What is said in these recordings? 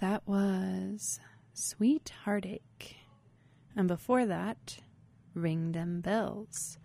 That was Sweet Heartache. And before that, Ring Dem Bells.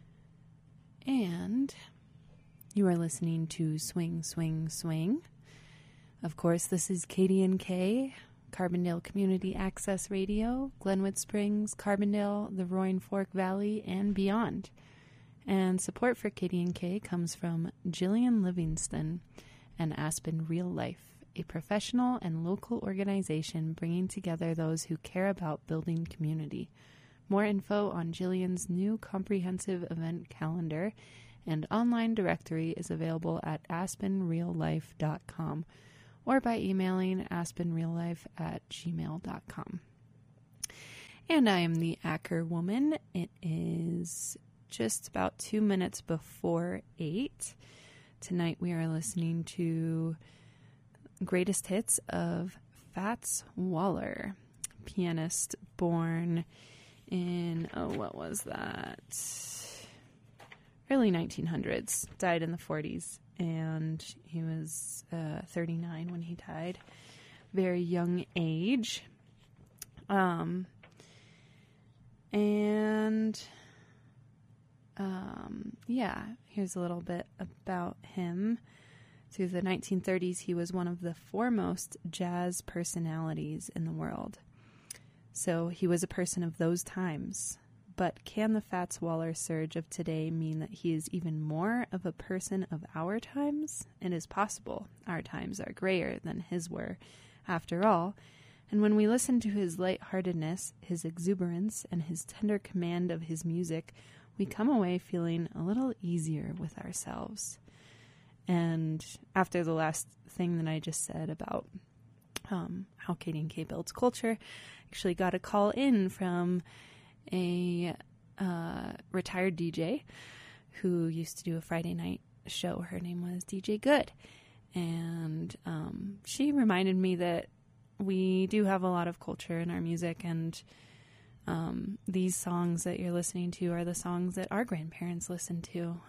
And you are listening to Swing, Swing, Swing. Of course, this is KDNK, Carbondale Community Access Radio, Glenwood Springs, Carbondale, the Roaring Fork Valley, and beyond. And support for KDNK comes from Jillian Livingston and Aspen Real Life, a professional and local organization bringing together those who care about building community. More info on Jillian's new comprehensive event calendar and online directory is available at aspenreallife.com or by emailing aspenreallife@gmail.com. And I am the Acker Woman. It is just about 2 minutes before 8. Tonight we are listening to greatest hits of Fats Waller, pianist born in, what was that? Early 1900s, died in the 40s, and he was 39 when he died. Very young age. Here's a little bit about him. Through the 1930s, he was one of the foremost jazz personalities in the world. So he was a person of those times. But can the Fats Waller surge of today mean that he is even more of a person of our times? It is possible. Our times are grayer than his were, after all. And when we listen to his lightheartedness, his exuberance, and his tender command of his music, we come away feeling a little easier with ourselves. And after the last thing that I just said about how KDNK builds culture, actually got a call in from a retired DJ who used to do a Friday night show. Her name was DJ Good. And she reminded me that we do have a lot of culture in our music, and these songs that you're listening to are the songs that our grandparents listened to.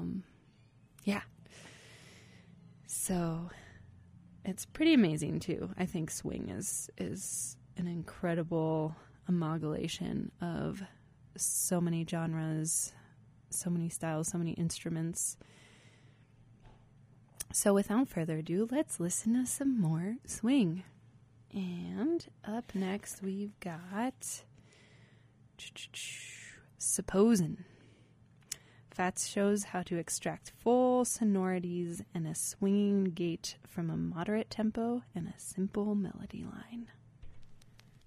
So it's pretty amazing too. I think swing is an incredible amalgamation of so many genres, so many styles, so many instruments. So without further ado, let's listen to some more swing. And up next we've got Supposin'. Fats shows how to extract full sonorities and a swinging gait from a moderate tempo and a simple melody line.